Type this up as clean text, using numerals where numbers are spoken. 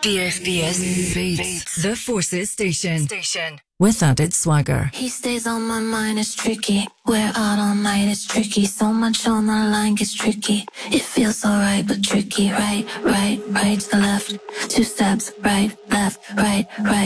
DFBS Beats, the Forces Station. With added swagger. He stays on my mind, it's tricky. We're out all night, it's tricky. So much on the line gets tricky. It feels alright, but tricky. Right to the left. 2 steps, right, left, right.